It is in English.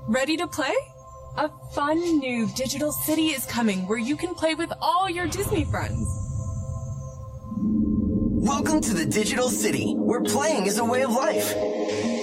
Ready to play? A fun new digital city is coming where you can play with all your Disney friends. Welcome to the digital city, where playing is a way of life.